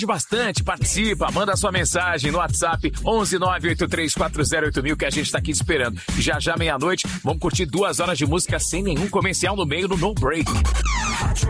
bastante, participa, manda sua mensagem no WhatsApp 11 983 40 8000 que a gente tá aqui esperando. Já já meia-noite, vamos curtir 2 horas de música sem nenhum comercial no meio do No Break.